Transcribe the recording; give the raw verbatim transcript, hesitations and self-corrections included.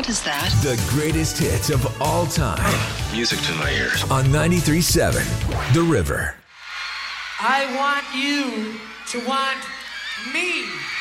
What is that? The greatest hits of all time. Music to my ears. On ninety-three point seven, The River. I want you to want me.